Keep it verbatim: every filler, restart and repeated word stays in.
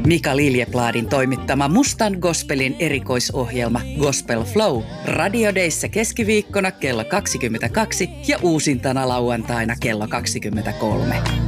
Mika Liljepladin toimittama Mustan Gospelin erikoisohjelma Gospel Flow radiodeissa keskiviikkona kello kaksikymmentäkaksi ja uusintana lauantaina kello kaksikymmentäkolme.